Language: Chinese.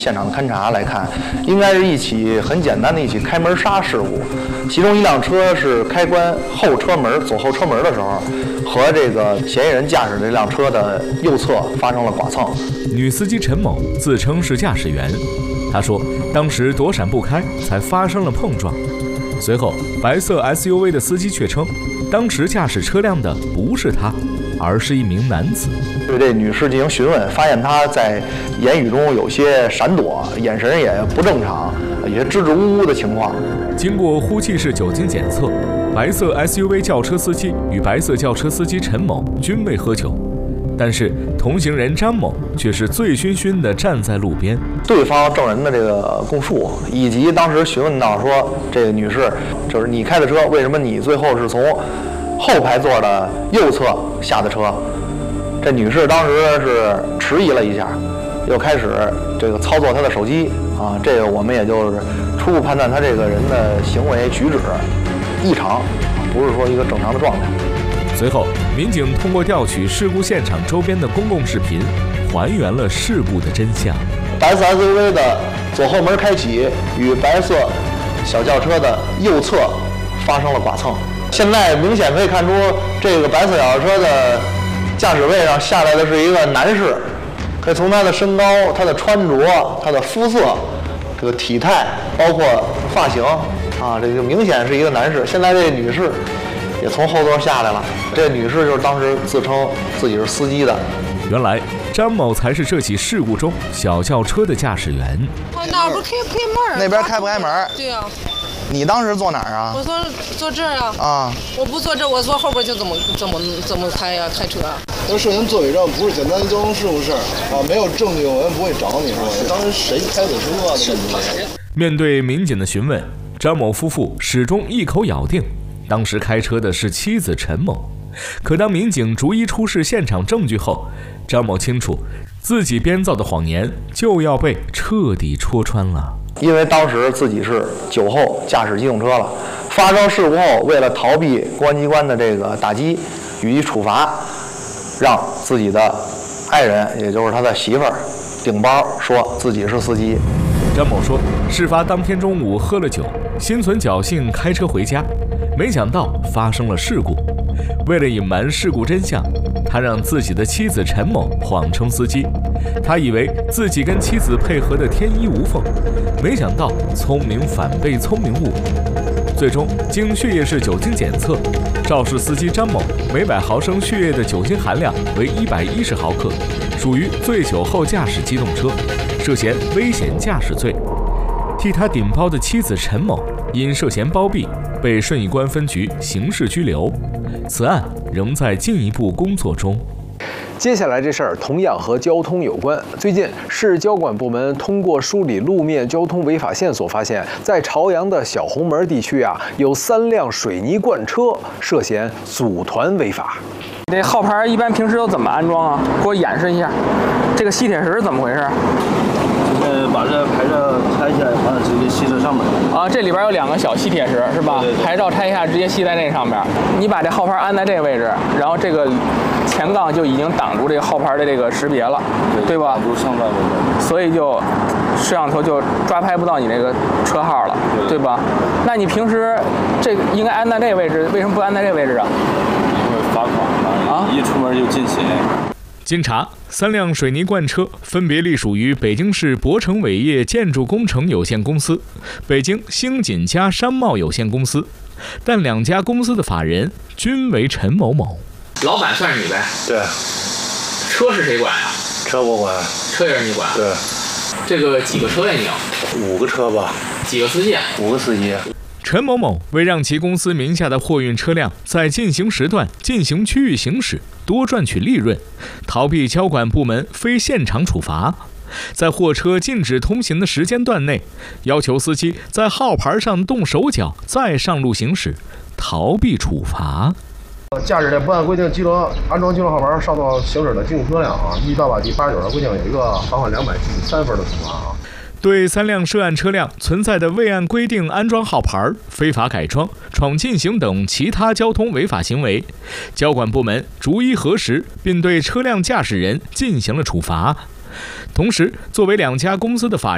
现场勘查来看，应该是一起很简单的一起开门刹事故。其中一辆车是开关后车门左后车门的时候，和这个嫌疑人驾驶这辆车的右侧发生了剐蹭。 女司机陈某自称是驾驶员，她说当时躲闪不开，才发生了碰撞。随后，白色 SUV 的司机却称，当时驾驶车辆的不是他，而是一名男子。 对这女士进行询问，发现她在言语中有些闪躲，眼神也不正常，有些支支吾吾的情况。 经过呼气式酒精检测，白色 SUV 轿车司机与白色轿车司机陈某均未喝酒，但是同行人张某却是醉醺醺地站在路边。 对方证人的这个供述，以及当时询问到说，这个女士就是你开的车，为什么你最后是从后排座的右侧下的车？这女士当时是迟疑了一下，又开始这个操作她的手机啊，这个我们也就是初步判断她这个人的行为举止异常，不是说一个正常的状态。 随后，民警通过调取事故现场周边的公共视频，还原了事故的真相。 白色 SUV 的左后门开启与白色小轿车的右侧发生了剐蹭。现在明显可以看出，这个白色小轿车的驾驶位上下来的是一个男士，可以从他的身高、他的穿着、他的肤色、这个体态，包括发型啊，这就明显是一个男士。现在这女士也从后座下来了，这女士就是当时自称自己是司机的。 原来张某才是这起事故中小轿车的驾驶员。 那不开门？ 那边开不开门？ 对呀。 你当时坐哪儿啊？ 我坐这儿啊。 啊。 我不坐这，我坐后边就怎么开呀？开车。 那涉嫌作伪证不是简单的交通事故事啊，没有证据我们不会找你，是吧？当时谁开的车啊？ 面对民警的询问，张某夫妇始终一口咬定，当时开车的是妻子陈某。可当民警逐一出示现场证据后，张某清楚自己编造的谎言就要被彻底戳穿了。 因为当时自己是酒后驾驶机动车了，发生事故后，为了逃避公安机关的这个打击予以处罚，让自己的爱人，也就是他的媳妇儿，顶包说自己是司机。 张某说，事发当天中午喝了酒，心存侥幸开车回家，没想到发生了事故。为了隐瞒事故真相，他让自己的妻子陈某谎称司机。他以为自己跟妻子配合的天衣无缝，没想到聪明反被聪明误。最终经血液式酒精检测，肇事司机张某每100毫升血液的酒精含量为110毫克，属于醉酒后驾驶机动车，涉嫌危险驾驶罪。替他顶包的妻子陈某因涉嫌包庇，被顺义关分局刑事拘留。此案仍在进一步工作中。 接下来这事儿同样和交通有关。最近，市交管部门通过梳理路面交通违法线索，发现，在朝阳的小红门地区有3辆水泥罐车涉嫌组团违法。 这号牌一般平时都怎么安装啊？给我演示一下。这个吸铁石怎么回事？ 把这牌照拆下来，完了直接吸在上面。 啊，这里边有2个小吸铁石是吧？对。牌照拆下直接吸在那上面。你把这号牌安在这个位置，然后这个前杠就已经挡住这个号牌的这个识别了，对吧？ 挡住上半部分。 所以就摄像头就抓拍不到你这个车号了，对吧？那你平时这个应该安在这个位置，为什么不安在这个位置啊？ 因为罚款嘛，一出门就进险。 经查，3辆水泥罐车分别隶属于北京市博成伟业建筑工程有限公司、北京星锦家商贸有限公司，但2家公司的法人均为陈某某。 老板算是你呗？ 对。 车是谁管呀？ 车我管。 车也是你管？ 对。 这个几个车呀？你有5个车吧？ 几个司机 ？5个司机。 陈某某为让其公司名下的货运车辆在进行时段进行区域行驶，多赚取利润，逃避交管部门非现场处罚，在货车禁止通行的时间段内，要求司机在号牌上动手脚再上路行驶，逃避处罚。 驾驶的不按规定安装机动号牌上道行驶的机动车辆依照第89条规定有一个罚款293分的处罚对3辆涉案车辆存在的未按规定安装号牌、非法改装、闯禁行等其他交通违法行为，交管部门逐一核实，并对车辆驾驶人进行了处罚。同时，作为2家公司的法人